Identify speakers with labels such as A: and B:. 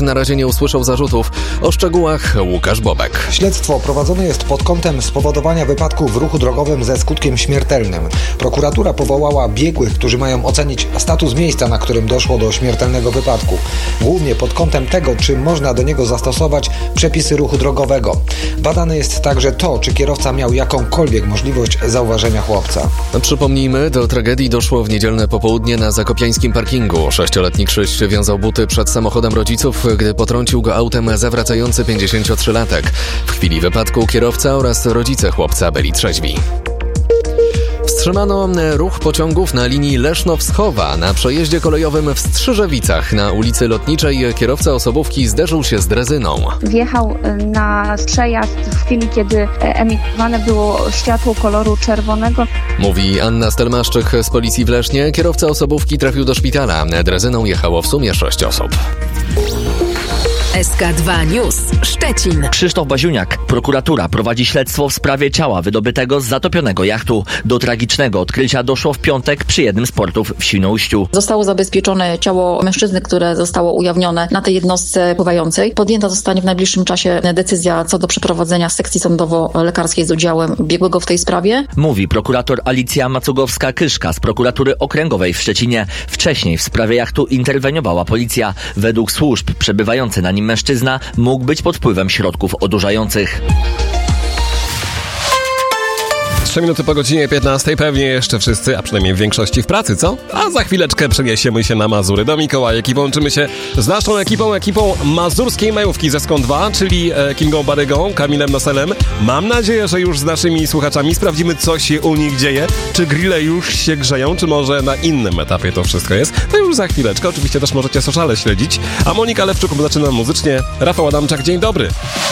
A: na razie nie usłyszał zarzutów. O szczegółach Łukasz Bobek.
B: Śledztwo prowadzone jest pod kątem spowodowania wypadku w ruchu drogowym ze skutkiem śmiertelnym. Prokuratura powołała biegłych, którzy mają ocenić status miejsca, na którym doszło do śmiertelnego wypadku. Głównie pod kątem tego, czy można do niego zastosować przepisy ruchu drogowego. Badane jest także to, czy kierowca miał jakąkolwiek możliwość zauważenia chłopca.
A: Przypomnijmy, do tragedii doszło w niedzielne popołudnie na zakopiańskim parkingu. 6-letni Krzyś wiązał buty przed samochodem rodziców, gdy potrącił go autem zawracający 53-latek. W chwili wypadku kierowca oraz rodzice chłopca byli trzeźwi. Wstrzymano ruch pociągów na linii Leszno-Wschowa. Na przejeździe kolejowym w Strzyżewicach na ulicy Lotniczej kierowca osobówki zderzył się z drezyną.
C: Wjechał na przejazd w chwili, kiedy emitowane było światło koloru czerwonego.
A: Mówi Anna Stelmaszczyk z Policji w Lesznie. Kierowca osobówki trafił do szpitala. Drezyną jechało w sumie 6 osób.
D: SK2 News Szczecin.
E: Krzysztof Baziuniak. Prokuratura prowadzi śledztwo w sprawie ciała wydobytego z zatopionego jachtu. Do tragicznego odkrycia doszło w piątek przy jednym z portów w Świnoujściu.
F: Zostało zabezpieczone ciało mężczyzny, które zostało ujawnione na tej jednostce pływającej. Podjęta zostanie w najbliższym czasie decyzja co do przeprowadzenia sekcji sądowo-lekarskiej z udziałem biegłego w tej sprawie.
E: Mówi prokurator Alicja Macugowska-Kyszka z prokuratury okręgowej w Szczecinie. Wcześniej w sprawie jachtu interweniowała policja. Według służb przebywający na nim mężczyzna mógł być pod wpływem środków odurzających.
G: 3 minuty po godzinie 15, pewnie jeszcze wszyscy, a przynajmniej w większości w pracy, co? A za chwileczkę przeniesiemy się na Mazury do Mikołajek i połączymy się z naszą ekipą mazurskiej majówki ze Skąd 2, czyli Kingą Barygą, Kamilem Noselem. Mam nadzieję, że już z naszymi słuchaczami sprawdzimy, co się u nich dzieje. Czy grille już się grzeją, czy może na innym etapie to wszystko jest? To już za chwileczkę. Oczywiście też możecie sociale śledzić. A Monika Lewczuk zaczyna muzycznie. Rafał Adamczak, dzień dobry.